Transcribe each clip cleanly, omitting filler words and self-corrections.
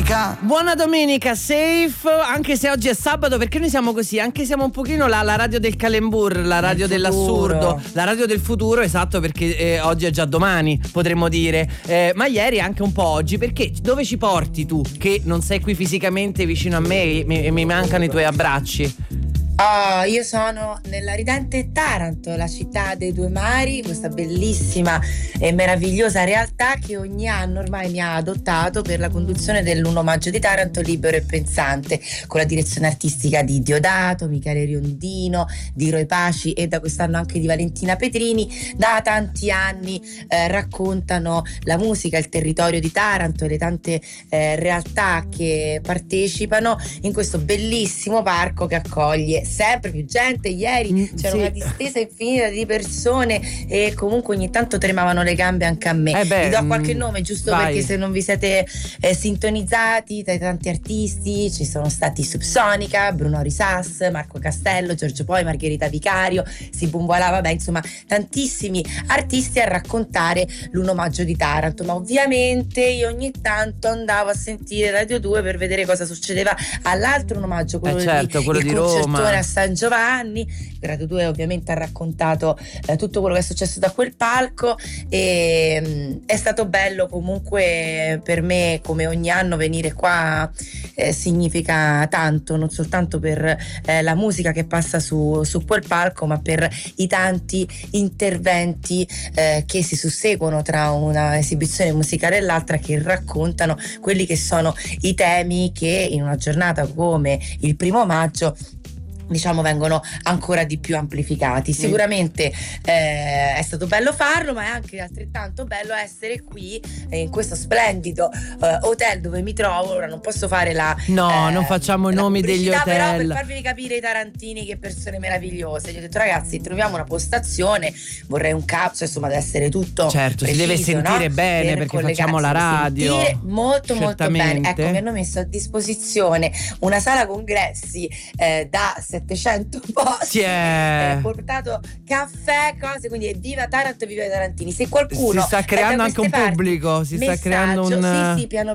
domenica. Buona domenica, safe, anche se oggi è sabato, perché noi siamo così, anche siamo un pochino la radio del calembur, la radio dell'assurdo, la radio del futuro, esatto, perché oggi è già domani, potremmo dire, ma ieri anche un po' oggi, perché dove ci porti tu, che non sei qui fisicamente vicino a me e mi mancano i tuoi abbracci? Oh, io sono nella ridente Taranto, la città dei due mari, questa bellissima e meravigliosa realtà che ogni anno ormai mi ha adottato per la conduzione dell'1 maggio di Taranto libero e pensante, con la direzione artistica di Diodato, Michele Riondino, di Roy Paci e da quest'anno anche di Valentina Petrini. Da tanti anni raccontano la musica, il territorio di Taranto e le tante realtà che partecipano in questo bellissimo parco che accoglie sempre più gente. Ieri c'era una distesa infinita di persone e comunque ogni tanto tremavano le gambe anche a me. Vi do qualche nome giusto perché se non vi siete sintonizzati. Tra i tanti artisti ci sono stati Subsonica, Bruno Risas, Marco Castello, Giorgio Poi, Margherita Vicario, Sibumbola, vabbè, insomma tantissimi artisti a raccontare l'1 maggio di Taranto. Ma ovviamente io ogni tanto andavo a sentire Radio 2 per vedere cosa succedeva all'altro 1 maggio, quello di Roma, a San Giovanni. Radio 2 ovviamente ha raccontato tutto quello che è successo da quel palco e è stato bello comunque per me, come ogni anno venire qua significa tanto, non soltanto per la musica che passa su quel palco, ma per i tanti interventi che si susseguono tra una esibizione musicale e l'altra, che raccontano quelli che sono i temi che in una giornata come il 1 maggio diciamo vengono ancora di più amplificati. Sicuramente è stato bello farlo, ma è anche altrettanto bello essere qui in questo splendido hotel dove mi trovo. Ora non posso fare non facciamo i nomi degli hotel, però per farvi capire i tarantini che persone meravigliose, gli ho detto ragazzi troviamo una postazione, vorrei un capso, insomma deve essere tutto certo, preciso, si deve sentire, no? Bene perché facciamo la radio, molto bene. Ecco, mi hanno messo a disposizione una sala congressi da 700 posti, portato caffè, cose, quindi viva Taranto, viva i tarantini. Se qualcuno si sta creando anche un pubblico, sta creando un sì, piano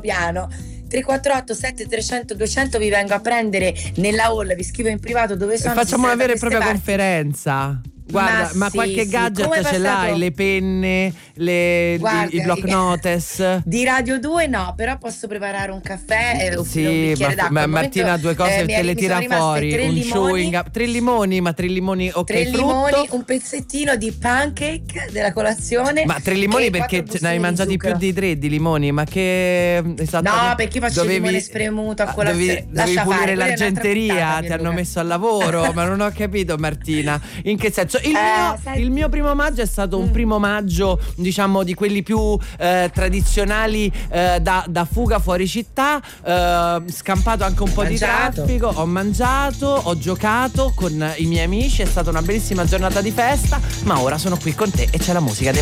348 7300 200 vi vengo a prendere nella hall, vi scrivo in privato dove sono. Facciamo una vera e propria conferenza. Guarda, ma qualche gadget ce l'hai? Le penne, i block notice? Di Radio 2 no, però posso preparare un caffè e un bicchiere d'acqua. Ma Martina due cose te le tira fuori. Un chewing up, 3 limoni, ma 3 limoni, ok, 3 limoni, un pezzettino di pancake della colazione. Ma 3 limoni perché ne hai mangiati più di 3 di limoni? Ma che no, perché faccio il limone spremuto a colazione. Dovevi pulire l'argenteria, ti hanno messo al lavoro, ma non ho capito Martina, in che senso? Il mio 1 maggio è stato un 1 maggio, diciamo, di quelli più tradizionali, da fuga fuori città, scampato anche un po' di traffico, ho mangiato, ho giocato con i miei amici, è stata una bellissima giornata di festa, ma ora sono qui con te e c'è la musica dei